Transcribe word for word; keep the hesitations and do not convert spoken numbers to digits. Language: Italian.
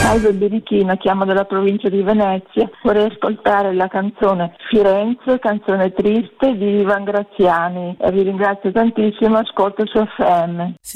Salve Birichina, chiamo dalla provincia di Venezia. Vorrei ascoltare la canzone Firenze, canzone triste di Ivan Graziani. E vi ringrazio tantissimo, ascolto su F M.